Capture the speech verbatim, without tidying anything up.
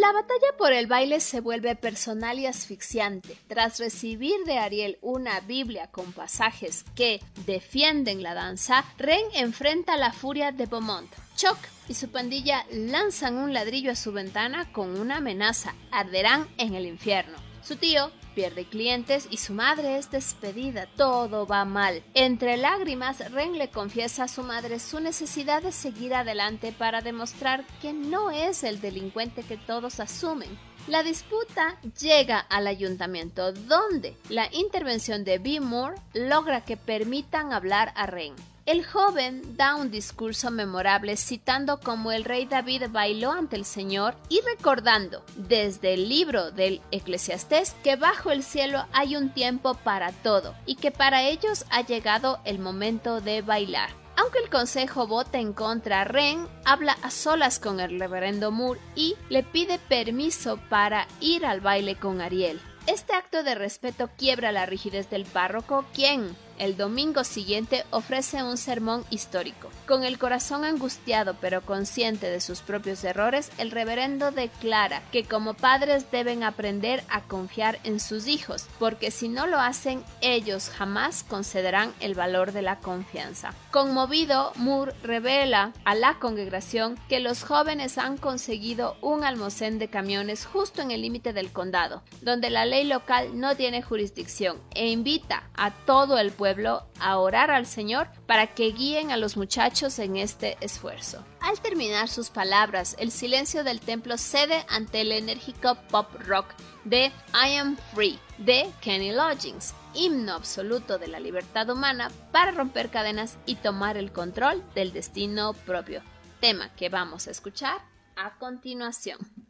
La batalla por el baile se vuelve personal y asfixiante. Tras recibir de Ariel una Biblia con pasajes que defienden la danza, Ren enfrenta la furia de Beaumont. Chuck y su pandilla lanzan un ladrillo a su ventana con una amenaza: arderán en el infierno. Su tío pierde clientes y su madre es despedida. Todo va mal. Entre lágrimas, Ren le confiesa a su madre su necesidad de seguir adelante para demostrar que no es el delincuente que todos asumen. La disputa llega al ayuntamiento, donde la intervención de B. Moore logra que permitan hablar a Ren. El joven da un discurso memorable citando cómo el rey David bailó ante el Señor y recordando desde el libro del Eclesiastés que bajo el cielo hay un tiempo para todo y que para ellos ha llegado el momento de bailar. Aunque el consejo vota en contra, Ren habla a solas con el reverendo Moore y le pide permiso para ir al baile con Ariel. Este acto de respeto quiebra la rigidez del párroco, quien, el domingo siguiente, ofrece un sermón histórico. Con el corazón angustiado pero consciente de sus propios errores, el reverendo declara que como padres deben aprender a confiar en sus hijos, porque si no lo hacen, ellos jamás concederán el valor de la confianza. Conmovido, Moore revela a la congregación que los jóvenes han conseguido un almacén de camiones justo en el límite del condado, donde la ley local no tiene jurisdicción, e invita a todo el pueblo a orar al Señor para que guíen a los muchachos en este esfuerzo. Al terminar sus palabras, el silencio del templo cede ante el enérgico pop rock de I Am Free de Kenny Loggins, himno absoluto de la libertad humana para romper cadenas y tomar el control del destino propio, tema que vamos a escuchar a continuación.